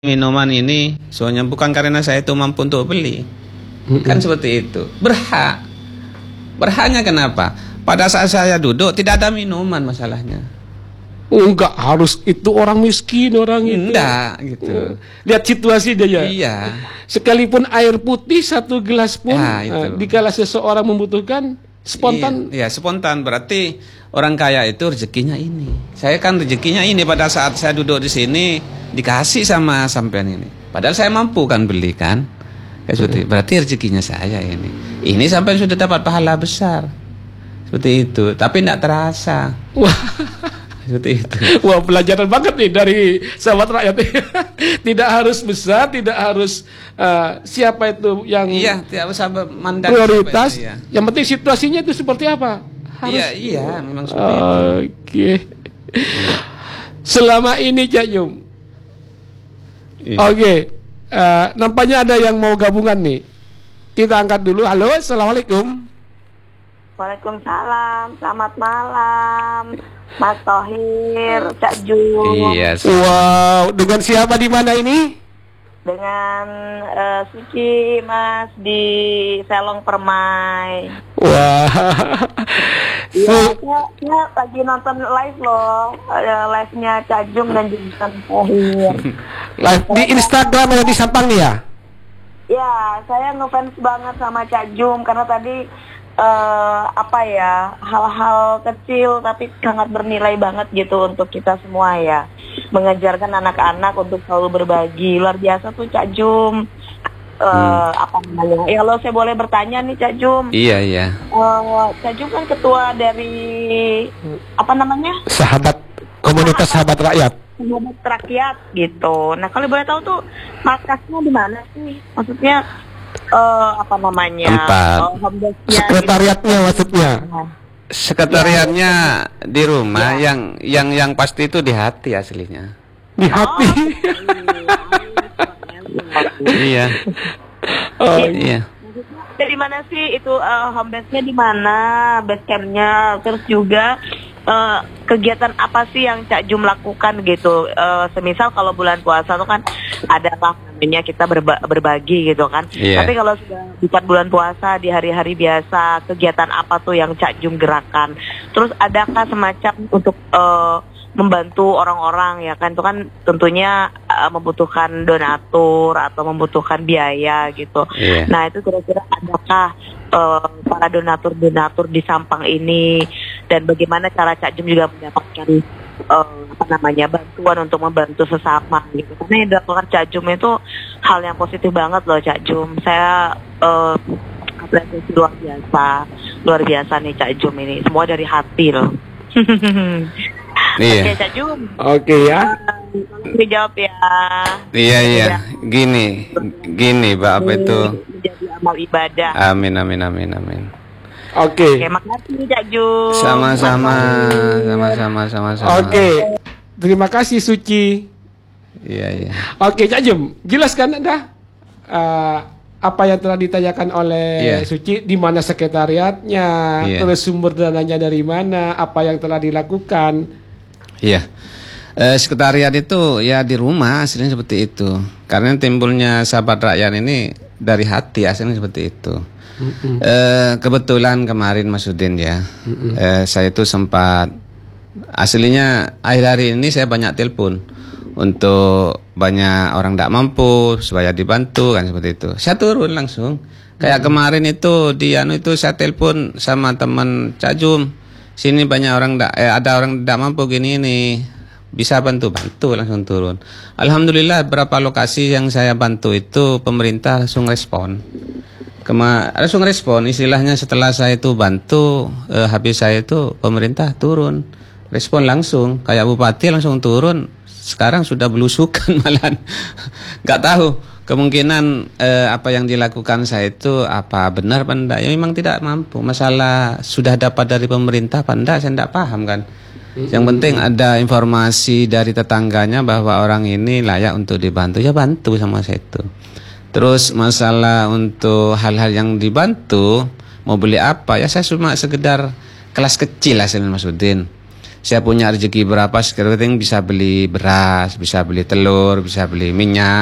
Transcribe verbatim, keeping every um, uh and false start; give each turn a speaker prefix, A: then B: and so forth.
A: minuman ini soalnya bukan karena saya itu mampu untuk beli. Mm-hmm. Kan seperti itu. Berhak. Berhaknya kenapa? Pada saat saya duduk tidak ada minuman masalahnya.
B: Enggak harus itu orang miskin orang itu.
A: Enggak gitu.
B: Lihat situasi dia.
A: Iya.
B: Sekalipun air putih satu gelas pun
A: ya,
B: uh, dikala seseorang membutuhkan spontan.
A: Iya, ya, spontan berarti orang kaya itu rezekinya ini. Saya kan rezekinya ini pada saat saya duduk di sini dikasih sama sampean ini. Padahal saya mampu kan beli kan. Kayak berarti rezekinya saya ini. Ini sampai sudah dapat pahala besar. Seperti itu, tapi tidak terasa.
B: Wah.
A: Seperti itu.
B: Wah, pelajaran banget nih dari sahabat rakyat. Tidak harus besar, tidak harus uh, siapa itu yang
A: iya, tidak usah mandang
B: prioritas.
A: Itu, ya.
B: Yang penting situasinya itu seperti apa? Harus.
A: Iya, iya, memang seperti itu.
B: Oke. Okay. Selama ini Cak Jum. Iya. Oke. Okay. Uh, nampaknya ada yang mau gabungan nih. Kita angkat dulu. Halo, assalamualaikum.
C: Waalaikumsalam. Selamat malam, Mas Thohir, Cak Jum.
A: Iya.
B: Wow, dengan siapa di mana ini?
C: Dengan uh, Suci, Mas, di Selong Permai.
B: Wah.
C: Iya, saya, saya lagi nonton live loh, uh, live-nya Cak Jum dan juga Thohir.
B: Live di Instagram atau di Sampang nih ya?
C: Ya, saya ngefans banget sama Cak Jum karena tadi uh, apa ya, hal-hal kecil tapi sangat bernilai banget gitu untuk kita semua ya. Mengajarkan anak-anak untuk selalu berbagi. Luar biasa tuh Cak Jum. Uh, hmm. Apa namanya? Ya kalau saya boleh bertanya nih Cak Jum.
A: Iya, iya.
C: Uh, Cak Jum kan ketua dari apa namanya?
B: Sahabat Komunitas Sahabat Rakyat.
C: Sahabat Rakyat gitu. Nah, kalau boleh tahu tuh markasnya di mana sih? Maksudnya uh, apa namanya?
A: Tempat.
C: Uh,
B: sekretariatnya gitu. Maksudnya.
A: Sekretariatnya ya. Di rumah
C: ya.
A: yang yang yang pasti itu di hati aslinya.
B: Di hati.
C: Oh,
A: iya.
B: Oh,
A: iya.
C: Dari mana sih itu uh, home base-nya di mana? Base camp-nya, terus juga uh, kegiatan apa sih yang Cak Jum lakukan gitu? Uh, semisal kalau bulan puasa tuh kan ada lah namanya kita berba berbagi gitu kan. Yeah. Tapi kalau sudah bukan bulan puasa di hari-hari biasa, kegiatan apa tuh yang Cak Jum gerakan? Terus adakah semacam untuk uh, membantu orang-orang ya kan, itu kan tentunya uh, membutuhkan donatur atau membutuhkan biaya gitu. Yeah. Nah itu kira-kira adakah uh, para donatur-donatur di Sampang ini dan bagaimana cara Cak Jum juga mendapatkan uh, apa namanya bantuan untuk membantu sesama gitu. Karena yang dilakukan Cak Jum itu hal yang positif banget loh Cak Jum. Saya uh, apresiasi luar biasa, luar biasa nih Cak Jum ini. Semua dari hati loh.
A: Iya.
C: Oke, Cak Jum.
B: Oke ya.
C: Dijawab ya.
A: Iya iya. Gini, gini, Pak, apa itu?
C: Menjadi amal ibadah.
A: Amin amin amin amin.
B: Oke.
C: Oke, makasih Cak Jum.
A: Sama-sama, sama-sama, sama-sama.
B: Oke. Terima kasih Suci.
A: Iya iya.
B: Oke, Cak Jum, jelaskan Anda uh, apa yang telah ditanyakan oleh yeah. Suci, di mana sekretariatnya, yeah. terus sumber dananya dari mana, apa yang telah dilakukan.
A: Iya, eh, sekretariat itu ya di rumah aslinya seperti itu. Karena timbulnya Sahabat Rakyat ini dari hati aslinya seperti itu. Mm-hmm. eh, kebetulan kemarin Mas Udin ya, mm-hmm. eh, saya itu sempat aslinya akhir hari ini saya banyak telepon untuk banyak orang tidak mampu supaya dibantu kan seperti itu. Saya turun langsung. Kayak mm-hmm. kemarin itu di anu itu saya telepon sama teman Cak Jum. Sini banyak orang da, eh, ada orang tidak mampu gini nih, bisa bantu bantu langsung turun. Alhamdulillah berapa lokasi yang saya bantu itu pemerintah langsung respon. Kema langsung respon istilahnya setelah saya itu bantu eh, habis saya itu pemerintah turun respon langsung, kayak bupati langsung turun. Sekarang sudah belusukan malah nggak tahu. Kemungkinan eh, apa yang dilakukan saya itu apa benar apa enggak, ya memang tidak mampu. Masalah sudah dapat dari pemerintah apa enggak, saya tidak paham kan. Yang penting ada informasi dari tetangganya bahwa orang ini layak untuk dibantu, ya bantu sama saya itu. Terus masalah untuk hal-hal yang dibantu, mau beli apa, ya saya cuma sekedar kelas kecil hasilnya Mas Udin. saya punya rezeki berapa, sekarang bisa beli beras, bisa beli telur, bisa beli minyak.